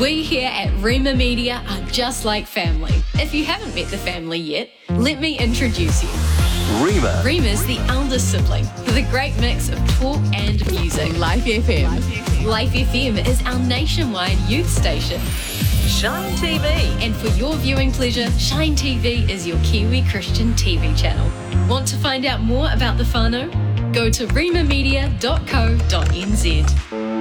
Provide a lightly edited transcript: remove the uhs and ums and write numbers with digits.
We here at Rima Media are just like family. If you haven't met the family yet, let me introduce you. Rima's the eldest sibling with a great mix of talk and music. Life FM. Life FM is our nationwide youth station. Shine TV. And for your viewing pleasure, Shine TV is your Kiwi Christian TV channel. Want to find out more about the whānau? Go to rimamedia.co.nz.